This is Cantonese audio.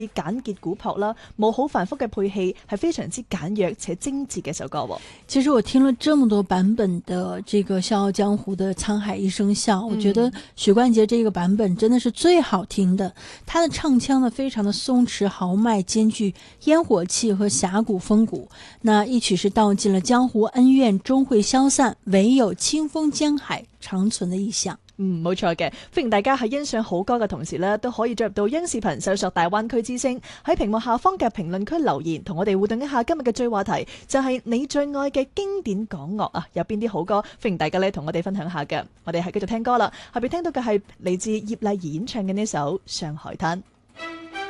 簡潔古樸啦，冇好繁複嘅配器，係非常之簡約且精緻嘅一首歌。 其實我聽了這麼多版本的這個《笑傲江湖》的《滄海一聲笑》，我覺得許冠傑這個版本真的是最好聽的。他的唱腔呢，非常的鬆弛豪邁，兼具煙火氣和俠骨風骨。那一曲是道盡了江湖恩怨終會消散，唯有清風江海長存的意象。 冇錯嘅，歡迎大家喺欣賞好歌嘅同時呢，都可以進入到央視頻搜索大灣區之聲，喺屏幕下方嘅評論區留言，同我哋互動一下。今日嘅最話題就係你最愛嘅經典港樂啊，有邊啲好歌？歡迎大家呢同我哋分享下嘅。我哋係繼續聽歌啦，下邊聽到嘅係嚟自葉麗儀演唱嘅呢首《上海灘》。